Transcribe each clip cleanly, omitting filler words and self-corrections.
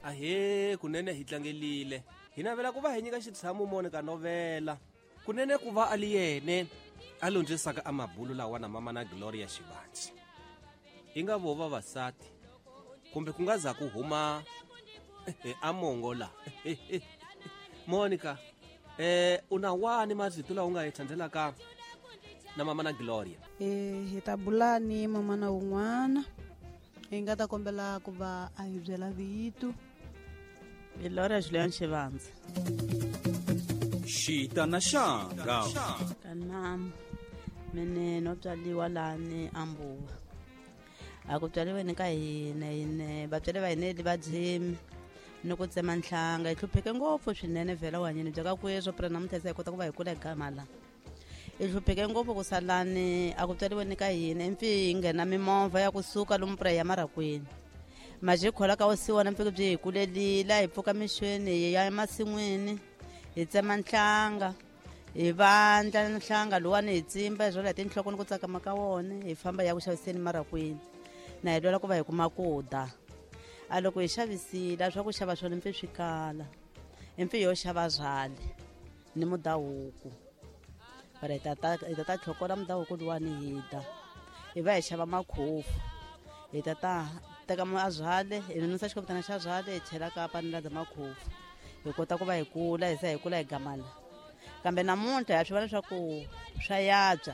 Ahe kunene hi tlangelile. Hi navela ku va hi nyika xitshamo moni ka novela. Kunene ku va ali yene a londzisaka amabulu lawa na mama na Gloria Xivanci. I nga vo vavasati kumbe ku nga za ku huma amongo la. Monica, una wani mazito lawa u nga hi thandzelaka na mama na Gloria? Hi ta bulani mama na un'wana. Hi nga ta kombela ku va a hi byela vito. Gloria Xivanci. Xita na xanga. Kanam. Mene no byaliwa lani Ambuva. A ku byaliwe ni ka hina vatswari va hina va Jimmy ni ku tsema nhlanga hi hlupheke ngopfu swinene vhela wa hanyini bya ka kweswo pera namuntlha se hi kota ku va hi kula hi gama la hi hlupheke ngopfu ku salani a ku byaliwe ni ka hina impfi hi nghena mimovha ya kusuka lomu pura ya Marakweni maji khola ka wasiwana mpfiki byi hi kulelila hi pfuka mixweni hi ya emasin'wini hi tsema nhlanga hi vandla nhlanga luwani hi tsimba hi zwola hi tinhloko ni ku tsakama ka wona hi famba ya ku xaviseni Marakweni na hi lwela ku va hi kuma kuda a loko hi xavisile swa ku xava swona impfi swi kala impfi yo xava zale ni mudahuku para hi ta tlhokola mudahuku luwani hi ta hi va hi xava makhofu hi ta teka azale hi nusa xikopitana xa zale hi chela ka panela za makhofu hi kota ku va hi kula hi sa hi kula hi gamala kambe namuntlha hi swi vona swa ku swa yabya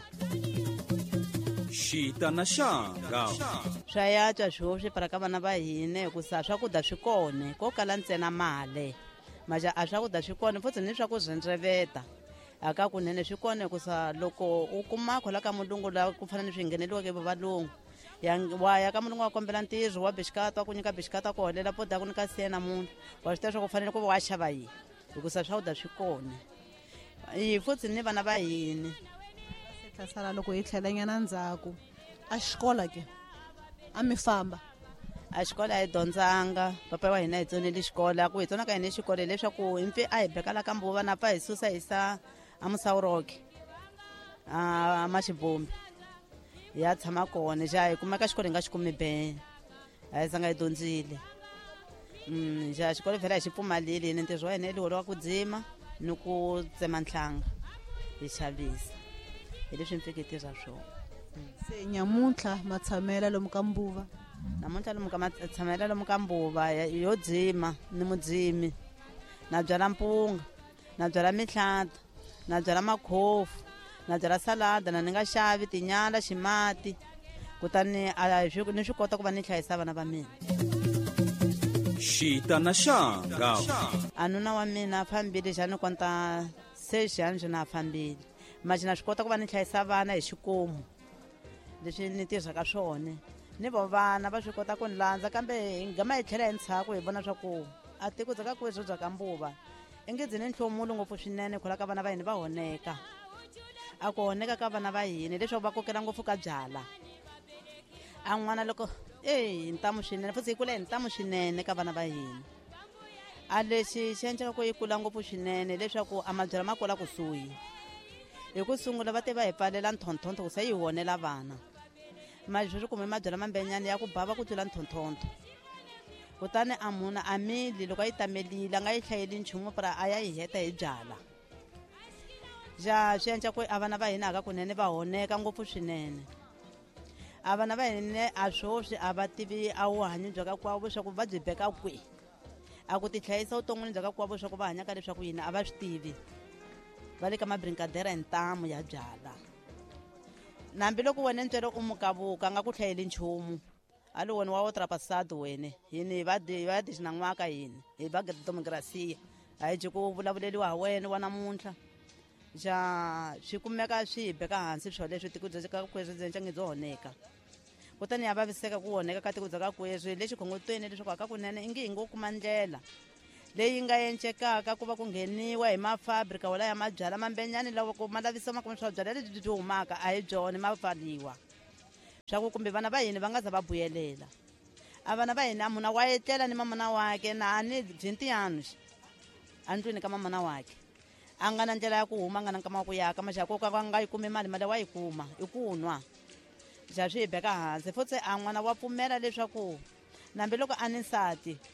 Xita na xanga. swa yabya swo swi para ka vana va hina hikusa swakudya swi kone ko kala ntsena male maja a swakudya swi kone futhi ni swa ku zhendreveta aka kunene swi kone hikusa loko u kuma khola ka mulungu la ku fana ni swi ngheneliweke valungu ya ka mulungu wa kombela ntirho wa bixikata wa ku nyika bixikata ku holela poda ku nyika siya namuntlha wa swi tiva swa ku fanele ku va wa xava yini hikusa swakudya swi kone hi futhi ni vana va hina Sala loko hi tlhela nyana ndzhaku a xikola ke a mi famba a xikola hi dyondzanga papa wa hina hi tsonile xikola ku hi tsona ka hina xikola leswaku impfi a hi bekala ka Mbuva na pa hi susa hi sa a Musawuroke a Maxibombi ya tshama kona ja hi kumeka xikola hi nga xi kumi be a hi zanga hi dyondzile ja xikola vhela hi xi pfumalile ni ntirho wa hina hi lowolo wa ku dzima ni ku tsema nhlanga hi xavisa hi leswi mpfiki hi tirha swona se nyamuntlha matshamela lomu ka Mbuva namuntlha lomu ka matshamela lomu ka Mbuva yo dzima ni mudzimi na byala mpunga na byala mihlata na byala makhofu na byala salada na ni nga xavi tinyala ximati kutani ni swi kota ku va ni hlayisa vana va mina Xita na xanga. anuna wa mina a fambile xa ni konta se xani xi na fambile manje na swi kota ku va ni hlayisa vana hi xikomu leswi ni tirhaka swona ni vo vana va swi kota ku ni landza kambe hi gama hi tlhela hi ntshaku hi vona swa ku a tiko dza ka kweswo bya ka Mbuva i nge dzini nhlomulo ngopfu swinene khola ka vana va hina va honeka a ku honeka ka vana va hina leswaku va kokela ngopfu ka byala a n'wana loko ntamu swinene futhi hi kula hi ntamu swinene ka vana va hina a lexi xi endleka ku yi kula ngopfu swinene leswaku a mabyala ma kula kusuhi hi ku sungula va te va hi pfalela nthonthonto ku se yi honela vana manje swi kume mabyala mambenyana ya ku bava ku tlula nthonthonto kutani a muna a mili loko a yi tamelile a nga yi hlayeli nchumu para a ya yi heta hi byala ja swi endla ku a vana va hina aka kunene va honeka ngopfu swinene a vana va hina a swoswi a va tivi a vuhanyi bya ka kwavo swa ku va byi beka kwi a ku tihlayisa vuton'wini bya ka kwavo swa ku va hanyaka leswaku yina a va swi tivi va le ka mabrinkadera hi ntamu ya byala nambiloko wena ntswele u mukavuka a nga ku hlayeli nchumu a lo wena wa wo trapasado wene yini hi va dixinan'waka yini hi va democracia a hi ji ku vulavuleliwa ha wena wa namuntlha ja swi kumeka swi hi beka hansi swo leswi tiko bya ka kweswi byi nge byo honeka kutani ya vaviseka ku honeka ka tiko bya ka kweswi lexi khongotweni leswaku aka kunene i nge hi ngo kuma ndlela leyi nga encekaka ku va ku ngheniwa hi mafabrika wala ya mabyala mambenyani lawa ku ma lavisa makume swa byala lebyi byi humaka a hi byona ma pfaliwa swa ku kumbe vana va hina va nga za va buyelela a vana va hina muna wa etlela ni mamana wake na a ni bzintiyanu a ndlwini ka mamana wake a nga na ndlela ya ku huma a nga na nkama wa ku yaka maxa ko ka nga yi kumi mali wa yi kuma i ku nwa ja swi hi beka hansi futhi a n'wana wa pfumela leswaku nambiloko a ni nsati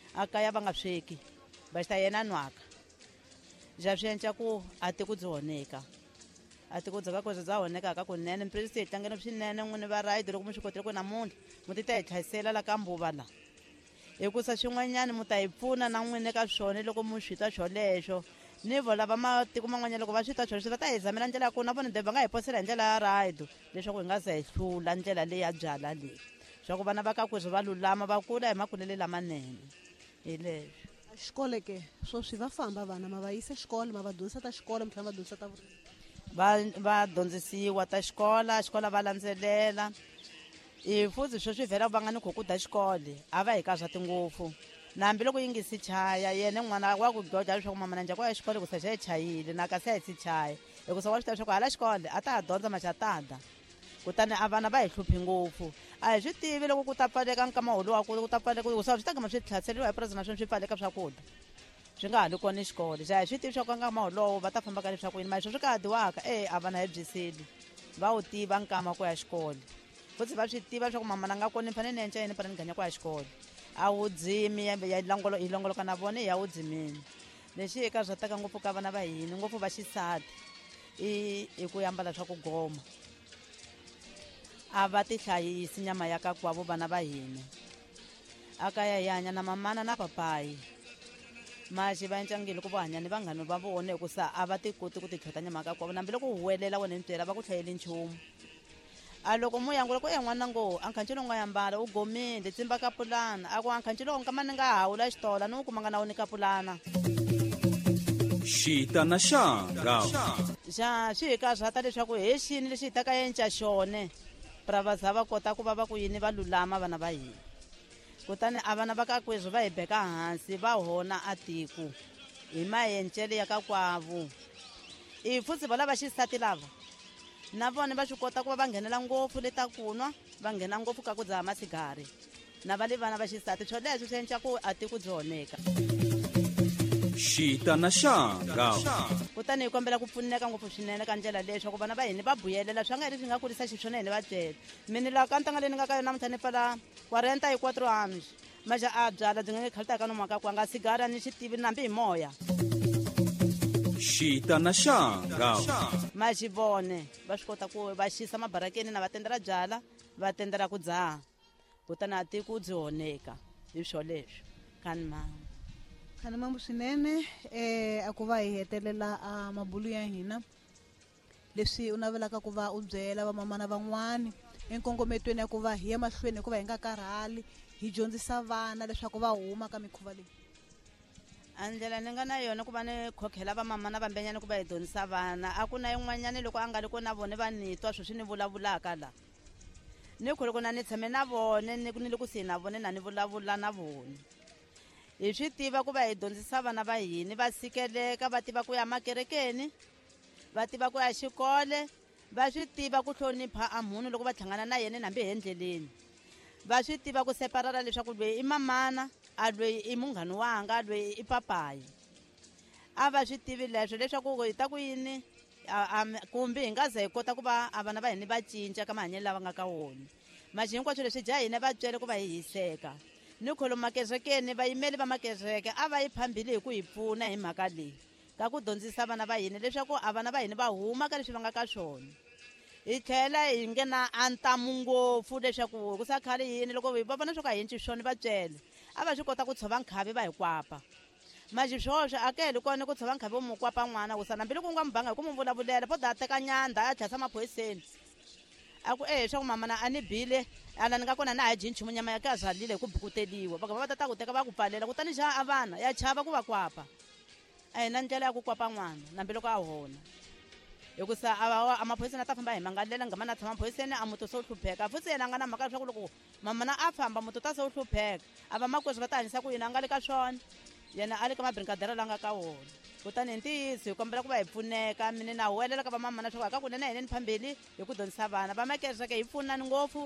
a kaya va nga sweki va xita yena nwaka ja swi endla ku a ti ku byi oneka a ti ku dzaka ku bya oneka ka kunene mpirisi hi tlangeni swinene n'wini va ride loko mi swi kotile ku namuntlha mu ti ta hi tlhayisela la ka mbuva la hikusa swin'wanyana mu ta hi pfuna na n'wini ka swona loko mu swi twa swoleswo ni vo lava matiko man'wanyana loko va swi twa swoleswo va ta hi zamela ndlela ya ku na vona va nga hi posela hi ndlela ya ride leswaku hi nga ze hi hlula ndlela leyi ya byala leyi swa ku vana va ka kweswi va lulama va kula hi makulele lamanene hi leswi xikolo ke swo swi va famba vana ma va yisa xikolo ma va dyondzisa ta xikolo mi tlhela va dyondzisa ta vurimi va dyondzisiwa ta xikola va landzelela futhi swo swi vhela va nga ni khoku da xikole a va hi kazati ngopfu nambiloko yi nge si chaya yena n'wana wa ku dyoja leswaku mamana njhako ya xikolo kusa xa hi chayile na kasi a hi si chaya hikusa wa swi tiva leswaku hala xikole a ta ha dyondza maxa tada kutani a vana va hi hluphi ngopfu a hi swi tivi loko ku ta pfaleka nkama wolowa ku ta pfaleka kusa swi ta gama swi tlhaseriwa hi purasi naswona swi pfaleka swakudya swi nga ha li kona xikolo xa hi swi tivi swa ku nkama wolowo va ta famba ka leswaku yini mara swo swi ka hadiwaka a vana hi byiseli va wu tiva nkama ku ya xikolo futhi va swi tiva leswaku mama na nga koni ni fanele ni endla yini para ni ganya ku ya xikolo a wu dzimi hi longoloka na vona hi ya wu dzimini lexi hi karzataka ngopfu ka vana va hina ngopfu va xisati i ku yambala swa ku goma a va ti hlayisi nyama ya ka kwavo vana va hina a kaya hi hanya na mamana na papayi maxi va endyangwini loko vo hanya ni vanghani va vona hikusa a va ti koti ku ti tlhota nyama ka kwavo nambiloko hu huwelela wena ni byela va ku tlhayeli nchumu a loko mu yangu loko n'wana ngo a nkhancilo nga yambala u gomile tsimba ka pulana a ku a nkhancilo nkama ni nga hawula xitola ni wu kuma nga na wu ni ka pulana xita na xanga xa swi hi karzata leswaku hi xini lexi hi taka yenca xone para va za va kota ku va va ku yini va lulama vana va hina kutani a vana va ka kwezwi va hi beka hansi va hona a tiko hi mayencele ya ka kwavo futhi va lava xisati lava na vona va swi kota ku va va nghenela ngopfu le ta kunwa va nghena ngopfu ka ku dzaha masigari na va le vana va xisati swo leswi swi endla ku a tiko byi oneka xita na xanga kutani hi kombela ku pfuneka ngopfu swinene ka ndlela leswaku vana va hina va buyelela swi nga ri swi nga kurisa xiswona hi ni va byela mini laha ka ntanga leyi ni nga ka yona namuntlha ni pfala 44 anos maxa a byala byi nga nge khalita ka nomaka ku a nga sigari a ni xi tivi nambi hi moya xita na xanga maxivone va swi kota ku va xisa mabarakeni na va tendela byala va tendela ku dzaha kutani a tiko byi oneka hi swoleswo kani mama khani mambo swinene a ku va hi hetelela a mabulu ya hina leswi u navelaka ku va u byela vamamana van'wani enkongometweni ya ku va hi ya mahlweni hikuva hi nga karhali hi dyondzisa vana leswaku va huma ka mikhuva leyi a ndlela ni nga na yona ku va ni khokhela vamamana vambenyana ku va hi dyondzisa vana a ku na yin'wanyani loko a nga ri ko na vona va ni twa sweswi ni vulavulaka la ni khu loko na ni tshame na vona ni le kusuhi na vona na ni vulavula na vona hi swi tiva ku va hi dyondzisa vana va hina va sikeleka va tiva ku ya makerekeni va tiva ku ya xikole va swi tiva ku hlonipha a munhu loko va hlangana na yena nambi hi endleleni va swi tiva ku separara leswaku lweyi i mamana a lweyi i munghani wanga lweyi i papayi a va swi tivi leswo leswaku hi ta ku yini kumbe hi nga ze hi kota ku va a vana va hina va cinca ka mahanyelo lava nga ka wona maxi hinkwaswo leswi dya hina va byele ku va hi hiseka ni kholo makerekeni vayimeli va makereke a va yi phambili hi ku hi pfuna hi mhaka leyi ka ku dyondzisa vana va hina leswaku a vana va hina va huma ka leswi va nga ka swona hi tlhela hi nghena a ntamu ngopfu leswaku ku sa khale yini loko va vona swo ka hi nci swona va byele a va swi kota ku tshova nkhavi va hi kwapa maxi swoswo a ke heli kona ku tshova nkhavi wo mu kwapa n'wana ku sa nambiloko ku nga mi banga hi ku mu vulavulela po da teka nyandha a tlhasa maphoyiseni a ku leswaku mamana a ni bile ala ni nga kona na ha dyi nchumu nyama ya ka zalile hi ku bukuteliwa va ta ta ku teka va ku pfalela kutani xa a vana ya chava ku va kwapa a hi na ndlela ya ku kwapa n'wana nambiloko a hona hikusa a maphoyiseni a ta famba hi mangalela ngama na tshama maphoyiseni a muti se u hlupheka futhi yena a nga na mhaka leswaku loko mamana a famba muti ta se u hlupheka a va makwesi va ta hanyisa ku yini a nga le ka swona yena a le ka mabrinkadera la nga ka wona kutani hi ntiyiso hi kombela ku va hi pfuneka mini na huwelela ka vamamana swa ku aka kunene hi neni phambili hi ku dyondzisa vana va makereke hi pfunani ngopfu